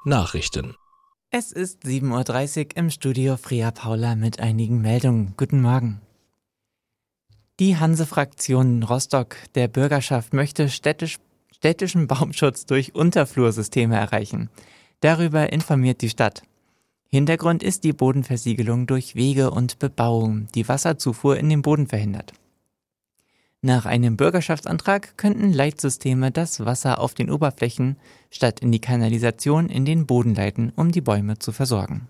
Nachrichten. Es ist 7:30 Uhr im Studio Freya Paula mit einigen Meldungen. Guten Morgen. Die Hanse-Fraktion Rostock der Bürgerschaft möchte städtischen Baumschutz durch Unterflursysteme erreichen. Darüber informiert die Stadt. Hintergrund ist die Bodenversiegelung durch Wege und Bebauung, die Wasserzufuhr in den Boden verhindert. Nach einem Bürgerschaftsantrag könnten Leitsysteme das Wasser auf den Oberflächen statt in die Kanalisation in den Boden leiten, um die Bäume zu versorgen.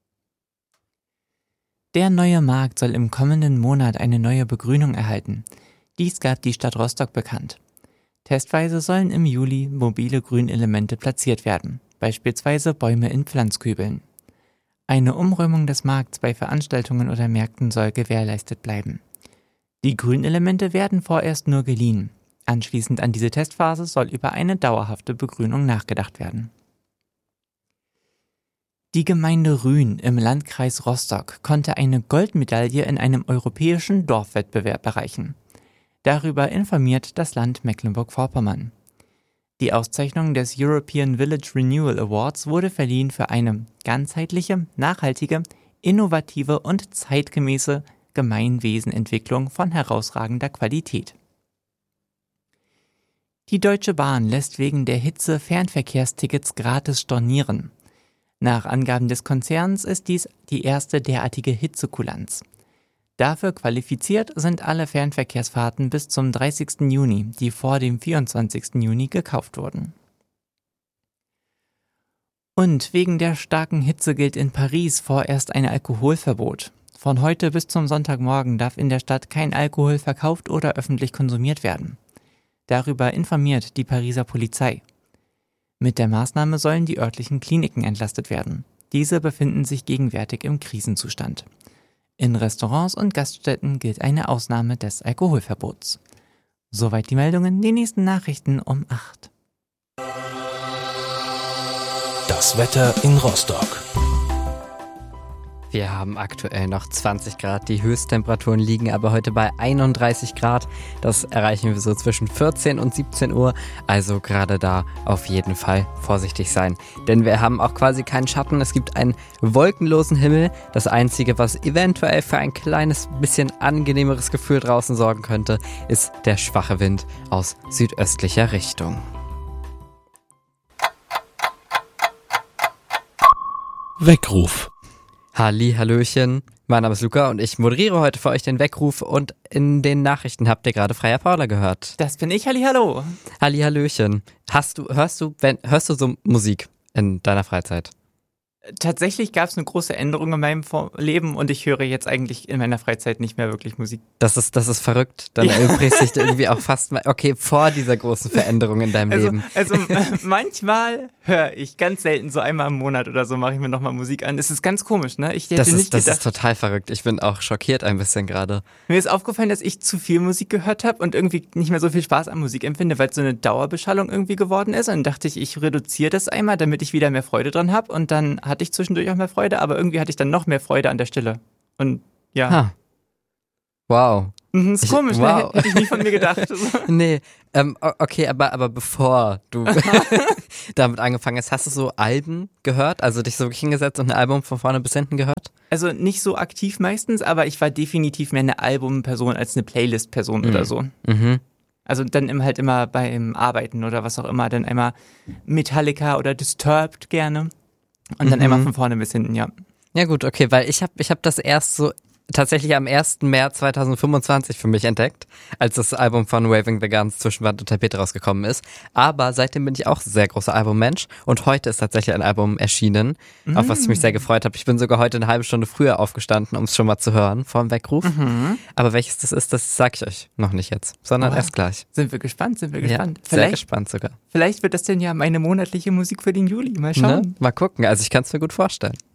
Der neue Markt soll im kommenden Monat eine neue Begrünung erhalten. Dies gab die Stadt Rostock bekannt. Testweise sollen im Juli mobile Grünelemente platziert werden, beispielsweise Bäume in Pflanzkübeln. Eine Umräumung des Markts bei Veranstaltungen oder Märkten soll gewährleistet bleiben. Die Grünelemente werden vorerst nur geliehen. Anschließend an diese Testphase soll über eine dauerhafte Begrünung nachgedacht werden. Die Gemeinde Rühen im Landkreis Rostock konnte eine Goldmedaille in einem europäischen Dorfwettbewerb erreichen. Darüber informiert das Land Mecklenburg-Vorpommern. Die Auszeichnung des European Village Renewal Awards wurde verliehen für eine ganzheitliche, nachhaltige, innovative und zeitgemäße Gemeinwesenentwicklung von herausragender Qualität. Die Deutsche Bahn lässt wegen der Hitze Fernverkehrstickets gratis stornieren. Nach Angaben des Konzerns ist dies die erste derartige Hitzekulanz. Dafür qualifiziert sind alle Fernverkehrsfahrten bis zum 30. Juni, die vor dem 24. Juni gekauft wurden. Und wegen der starken Hitze gilt in Paris vorerst ein Alkoholverbot. Von heute bis zum Sonntagmorgen darf in der Stadt kein Alkohol verkauft oder öffentlich konsumiert werden. Darüber informiert die Pariser Polizei. Mit der Maßnahme sollen die örtlichen Kliniken entlastet werden. Diese befinden sich gegenwärtig im Krisenzustand. In Restaurants und Gaststätten gilt eine Ausnahme des Alkoholverbots. Soweit die Meldungen, die nächsten Nachrichten um 8. Das Wetter in Rostock. Wir haben aktuell noch 20 Grad, die Höchsttemperaturen liegen aber heute bei 31 Grad. Das erreichen wir so zwischen 14 und 17 Uhr, also gerade da auf jeden Fall vorsichtig sein. Denn wir haben auch quasi keinen Schatten, es gibt einen wolkenlosen Himmel. Das Einzige, was eventuell für ein kleines bisschen angenehmeres Gefühl draußen sorgen könnte, ist der schwache Wind aus südöstlicher Richtung. Weckruf. Hallöchen, mein Name ist Luca und ich moderiere heute für euch den Weckruf und in den Nachrichten habt ihr gerade Freya Paula gehört. Das bin ich, Hallihallo. Hallöchen. Hörst du so Musik in deiner Freizeit? Tatsächlich gab es eine große Änderung in meinem Leben und ich höre jetzt eigentlich in meiner Freizeit nicht mehr wirklich Musik. Das ist verrückt. Dann erübrigt sich irgendwie auch fast mal, okay, vor dieser großen Veränderung in deinem Leben. Also manchmal höre ich ganz selten, so einmal im Monat oder so mache ich mir nochmal Musik an. Es ist ganz komisch, ne? Das ist total verrückt. Ich bin auch schockiert ein bisschen gerade. Mir ist aufgefallen, dass ich zu viel Musik gehört habe und irgendwie nicht mehr so viel Spaß an Musik empfinde, weil es so eine Dauerbeschallung irgendwie geworden ist. Und dann dachte ich reduziere das einmal, damit ich wieder mehr Freude dran habe. Und dann hatte ich zwischendurch auch mehr Freude, aber irgendwie hatte ich dann noch mehr Freude an der Stille. Und ja. Ha. Wow. Ist komisch, wow. Ne? Hätte ich nie von mir gedacht. Nee, okay, aber bevor du damit angefangen hast du so Alben gehört? Also dich so wirklich hingesetzt und ein Album von vorne bis hinten gehört? Also nicht so aktiv meistens, aber ich war definitiv mehr eine Albumperson als eine Playlist-Person oder so. Mhm. Also dann immer beim Arbeiten oder was auch immer, dann einmal Metallica oder Disturbed gerne. Und dann einmal von vorne bis hinten, ja. Ja gut, okay, weil ich hab das erst so tatsächlich am 1. März 2025 für mich entdeckt, als das Album von Waving the Guns zwischen Wand und Tapete rausgekommen ist. Aber seitdem bin ich auch ein sehr großer Albummensch und heute ist tatsächlich ein Album erschienen, auf was ich mich sehr gefreut habe. Ich bin sogar heute eine halbe Stunde früher aufgestanden, um es schon mal zu hören, vor dem Weckruf. Aber welches das ist, das sage ich euch noch nicht jetzt, sondern erst gleich. Sind wir gespannt. Ja, sehr gespannt sogar. Vielleicht wird das denn ja meine monatliche Musik für den Juli. Mal schauen. Ne? Mal gucken, also ich kann es mir gut vorstellen.